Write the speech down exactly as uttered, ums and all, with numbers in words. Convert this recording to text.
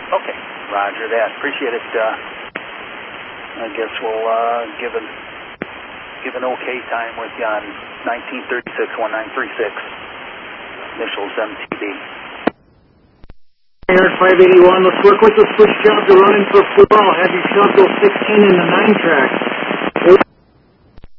Okay, roger that. Appreciate it. Uh, I guess we'll uh, give an give an okay time with you on nineteen thirty-six one nine three six. Initials M T B. Air five eighty-one, let's work with the switch job to run in for four. I'll have you shuttle sixteen in the nine track.